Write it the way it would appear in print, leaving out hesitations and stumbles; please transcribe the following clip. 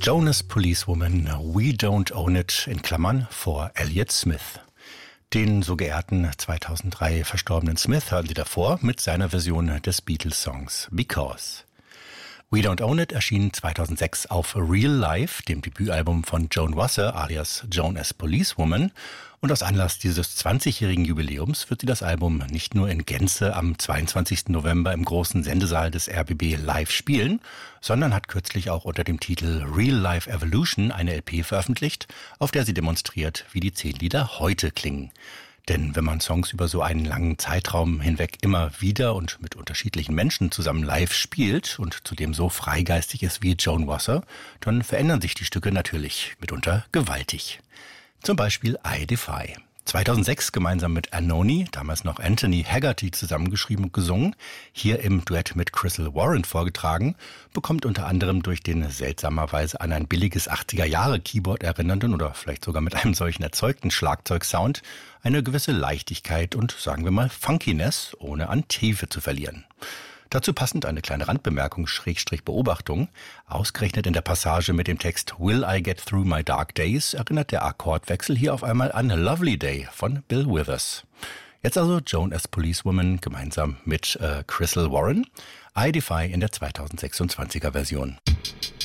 Jonas Policewoman, We Don't Own It, in Klammern, vor Elliott Smith. Den so geehrten 2003 verstorbenen Smith hören Sie davor mit seiner Version des Beatles-Songs Because. We Don't Own It erschien 2006 auf Real Life, dem Debütalbum von Joan Wasser alias Joan as Policewoman. Und aus Anlass dieses 20-jährigen Jubiläums wird sie das Album nicht nur in Gänze am 22. November im großen Sendesaal des RBB live spielen, sondern hat kürzlich auch unter dem Titel Real Life Evolution eine LP veröffentlicht, auf der sie demonstriert, wie die 10 Lieder heute klingen. Denn wenn man Songs über so einen langen Zeitraum hinweg immer wieder und mit unterschiedlichen Menschen zusammen live spielt und zudem so freigeistig ist wie Joan Wasser, dann verändern sich die Stücke natürlich mitunter gewaltig. Zum Beispiel I Defy. 2006 gemeinsam mit Anoni, damals noch Anthony Haggerty, zusammengeschrieben und gesungen, hier im Duett mit Crystal Warren vorgetragen, bekommt unter anderem durch den seltsamerweise an ein billiges 80er-Jahre-Keyboard erinnernden oder vielleicht sogar mit einem solchen erzeugten Schlagzeugsound eine gewisse Leichtigkeit und, sagen wir mal, Funkiness, ohne an Tiefe zu verlieren. Dazu passend eine kleine Randbemerkung, Beobachtung. Ausgerechnet in der Passage mit dem Text Will I Get Through My Dark Days erinnert der Akkordwechsel hier auf einmal an Lovely Day von Bill Withers. Jetzt also Joan as Policewoman gemeinsam mit Crystal Warren. I Defy in der 2026er Version.